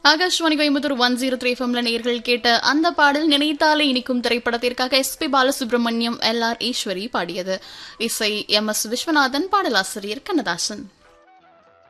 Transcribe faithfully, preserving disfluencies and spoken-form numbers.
Akashvani Coimbatore one zero three எஃப்எம்ல நேர்கள் கேட்ட அந்த பாடல் நினைத்தாலே இனிக்கும் திரைப்படத்திற்காக S B Balasubramaniam L R Eswari பாடியது. இசை எம் எஸ் விஸ்வநாதன், பாடலாசிரியர் கண்ணதாசன்.